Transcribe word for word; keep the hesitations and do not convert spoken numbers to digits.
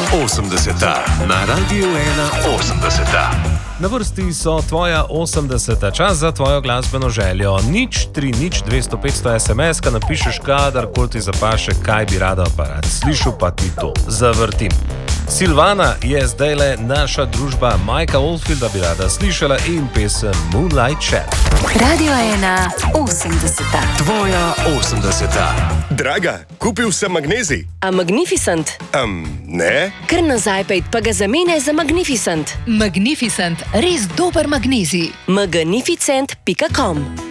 osemdeseta na Radiu ena osemdeseta. Na vrsti so tvoja osemdeseta, čas za tvojo glasbeno željo. Nič tri nič dvesto petsto es em es, ka napišeš kadarkoli ti zapaše, kaj bi rada pa rad slišal, pa ti to zavrtim. Silvana je zdajle naša družba, Majka Oldfielda bi rada slišala in pesem Moonlight Chat. Radio ena osemdeseta. Tvoja osemdeseta. Draga, kupil sem magnezij. A Magnificent? Um, ne? Kar nazaj pejt, pa ga zamene za Magnificent. Magnificent, res dober magnezij. magnificent pika com